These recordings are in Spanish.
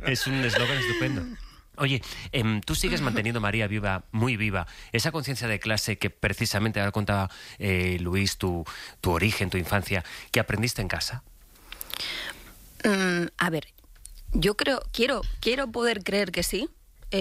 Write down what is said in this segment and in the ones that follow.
Es un eslogan estupendo. Oye, tú sigues manteniendo, María, viva, muy viva, esa conciencia de clase que precisamente ahora contaba Luis, tu origen, tu infancia, que aprendiste en casa. A ver, yo quiero poder creer que sí.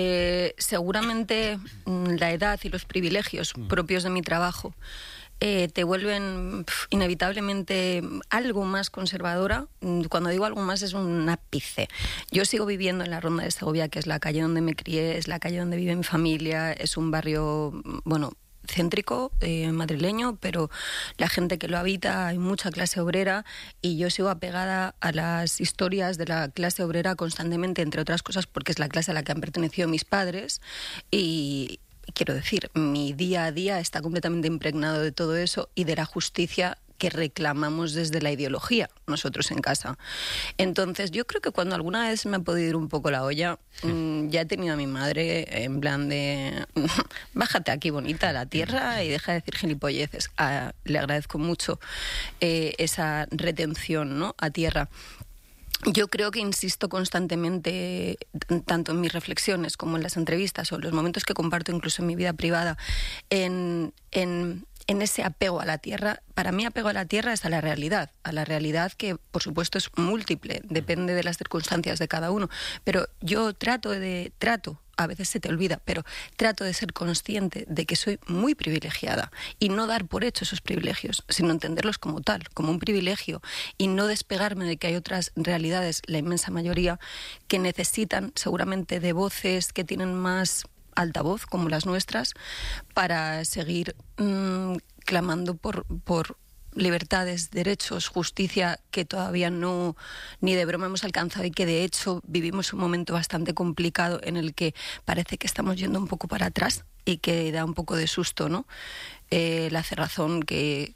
Seguramente la edad y los privilegios propios de mi trabajo te vuelven inevitablemente algo más conservadora. Cuando digo algo más es un ápice. Yo sigo viviendo en la Ronda de Segovia, que es la calle donde me crié, es la calle donde vive mi familia, es un barrio, bueno, céntrico, madrileño, pero la gente que lo habita, hay mucha clase obrera y yo sigo apegada a las historias de la clase obrera constantemente, entre otras cosas porque es la clase a la que han pertenecido mis padres y quiero decir, mi día a día está completamente impregnado de todo eso y de la justicia que reclamamos desde la ideología nosotros en casa. Entonces, yo creo que cuando alguna vez me ha podido ir un poco la olla, ya he tenido a mi madre en plan de bájate aquí bonita a la tierra y deja de decir gilipolleces. Le agradezco mucho esa retención, ¿no?, a tierra. Yo creo que insisto constantemente, tanto en mis reflexiones como en las entrevistas o en los momentos que comparto incluso en mi vida privada, en ese apego a la tierra. Para mí apego a la tierra es a la realidad que por supuesto es múltiple, depende de las circunstancias de cada uno, pero yo trato, a veces se te olvida, pero trato de ser consciente de que soy muy privilegiada y no dar por hecho esos privilegios, sino entenderlos como tal, como un privilegio y no despegarme de que hay otras realidades, la inmensa mayoría, que necesitan seguramente de voces que tienen más altavoz, como las nuestras, para seguir clamando por libertades, derechos, justicia que todavía no ni de broma hemos alcanzado y que de hecho vivimos un momento bastante complicado en el que parece que estamos yendo un poco para atrás y que da un poco de susto, ¿no? La cerrazón que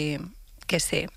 se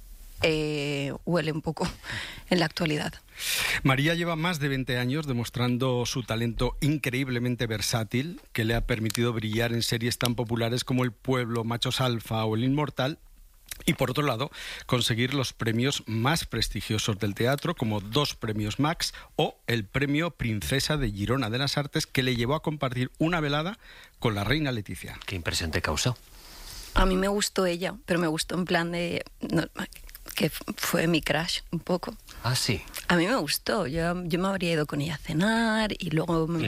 huele un poco en la actualidad. María lleva más de 20 años demostrando su talento increíblemente versátil, que le ha permitido brillar en series tan populares como El Pueblo, Machos Alfa o El Inmortal, y por otro lado, conseguir los premios más prestigiosos del teatro, como 2 premios Max o el premio Princesa de Girona de las Artes, que le llevó a compartir una velada con la reina Leticia. ¿Qué impresión te causó? A mí me gustó ella, pero me gustó en plan de... No, que fue mi crush un poco. Ah, sí. A mí me gustó. Yo me habría ido con ella a cenar y luego me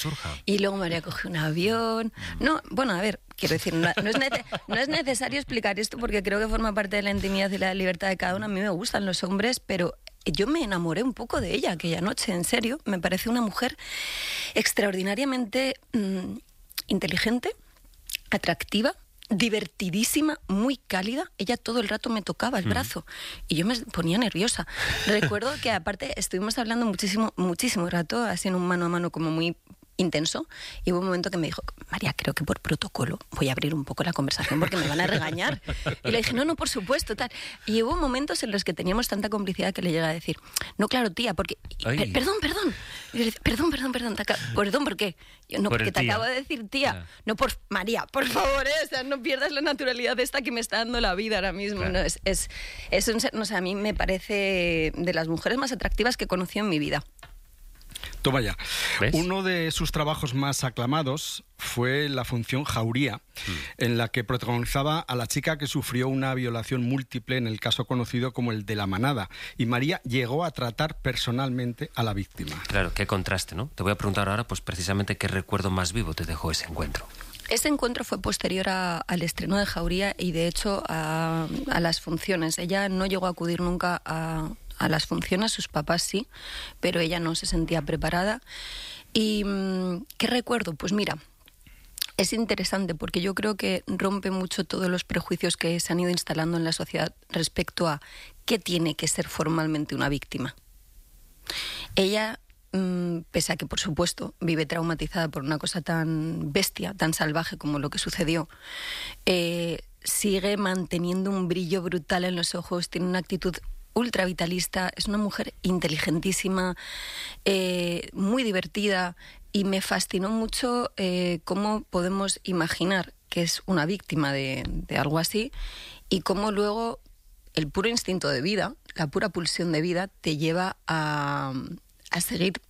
habría cogido un avión. No, bueno, a ver, quiero decir, no es necesario explicar esto porque creo que forma parte de la intimidad y la libertad de cada uno. A mí me gustan los hombres, pero yo me enamoré un poco de ella aquella noche, en serio. Me parece una mujer extraordinariamente inteligente, atractiva, divertidísima, muy cálida. Ella todo el rato me tocaba el brazo y yo me ponía nerviosa. Recuerdo que aparte estuvimos hablando muchísimo rato, así en un mano a mano como muy intenso, y hubo un momento que me dijo: María, creo que por protocolo voy a abrir un poco la conversación porque me van a regañar. Y le dije, no, por supuesto, tal. Y hubo momentos en los que teníamos tanta complicidad que le llega a decir, no, claro, tía, porque... Perdón. Y le dice, perdón, ¿por qué? Yo, no, porque te acabo de decir tía. No, por María, por favor, o sea, no pierdas la naturalidad de esta que me está dando la vida ahora mismo. Claro. No, o sea, a mí me parece de las mujeres más atractivas que he conocido en mi vida. Toma ya. ¿Ves? Uno de sus trabajos más aclamados fue la función Jauría, en la que protagonizaba a la chica que sufrió una violación múltiple en el caso conocido como el de La Manada. Y María llegó a tratar personalmente a la víctima. Claro, qué contraste, ¿no? Te voy a preguntar ahora, pues precisamente, ¿qué recuerdo más vivo te dejó ese encuentro? Ese encuentro fue posterior al estreno de Jauría y, de hecho, a las funciones. Ella no llegó a acudir nunca a las funciones, sus papás sí, pero ella no se sentía preparada. ¿Y qué recuerdo? Pues mira, es interesante porque yo creo que rompe mucho todos los prejuicios que se han ido instalando en la sociedad respecto a qué tiene que ser formalmente una víctima. Ella, pese a que por supuesto vive traumatizada por una cosa tan bestia, tan salvaje como lo que sucedió, sigue manteniendo un brillo brutal en los ojos, tiene una actitud ultra vitalista, es una mujer inteligentísima, muy divertida, y me fascinó mucho cómo podemos imaginar que es una víctima de algo así y cómo luego el puro instinto de vida, la pura pulsión de vida te lleva a seguir